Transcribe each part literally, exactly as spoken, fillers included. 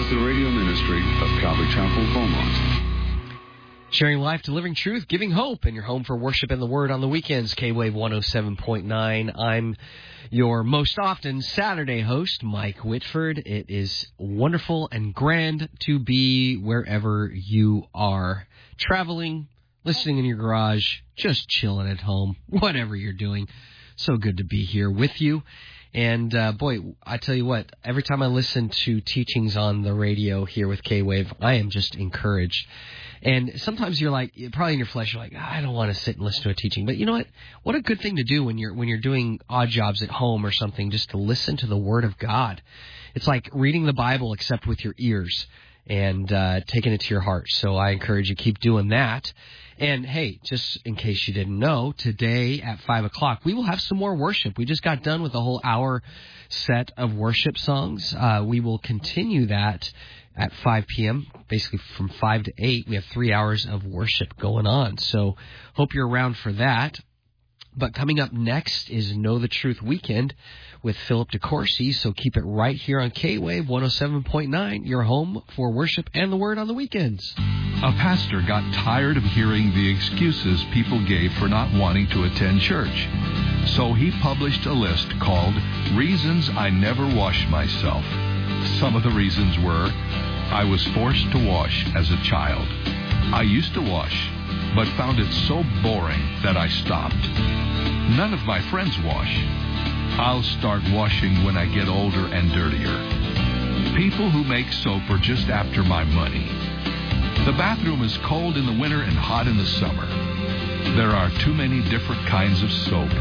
the radio ministry of Calvary Chapel, Beaumont. Sharing life, delivering truth, giving hope, and your home for worship and the Word on the weekends, K-Wave one oh seven point nine. I'm your most often Saturday host, Mike Whitford. It is wonderful and grand to be wherever you are, traveling, listening in your garage, just chilling at home, whatever you're doing. So good to be here with you. And, uh, boy, I tell you what, every time I listen to teachings on the radio here with K-Wave, I am just encouraged. And sometimes you're like, probably in your flesh, you're like, I don't want to sit and listen to a teaching. But you know what? What a good thing to do when you're when you're doing odd jobs at home or something, just to listen to the Word of God. It's like reading the Bible except with your ears and uh, taking it to your heart. So I encourage you to keep doing that. And, hey, just in case you didn't know, today at five o'clock, we will have some more worship. We just got done with a whole hour set of worship songs. Uh, we will continue that at five p.m., basically from five to eight. We have three hours of worship going on. So hope you're around for that. But coming up next is Know the Truth Weekend with Philip DeCourcy. So keep it right here on K-Wave one oh seven point nine, your home for worship and the Word on the weekends. A pastor got tired of hearing the excuses people gave for not wanting to attend church. So he published a list called Reasons I Never Wash Myself. Some of the reasons were, I was forced to wash as a child. I used to wash, but found it so boring that I stopped. None of my friends wash. I'll start washing when I get older and dirtier. People who make soap are just after my money. The bathroom is cold in the winter and hot in the summer. There are too many different kinds of soap.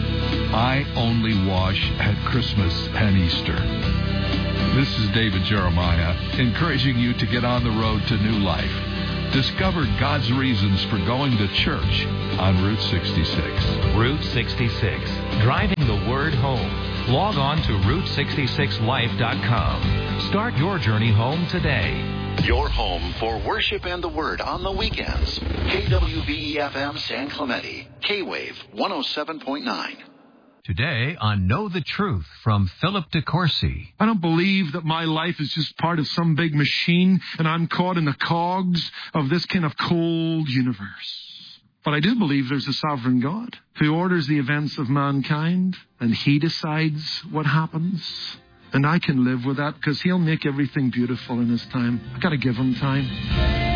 I only wash at Christmas and Easter. This is David Jeremiah, encouraging you to get on the road to new life. Discover God's reasons for going to church on Route sixty-six. Route sixty-six, driving the Word home. Log on to route sixty-six life dot com. Start your journey home today. Your home for worship and the Word on the weekends. K W V E F M San Clemente, K-Wave one oh seven point nine. Today on Know the Truth from Philip DeCourcy. I don't believe that my life is just part of some big machine and I'm caught in the cogs of this kind of cold universe. But I do believe there's a sovereign God who orders the events of mankind and he decides what happens. And I can live with that because he'll make everything beautiful in his time. I've got to give him time.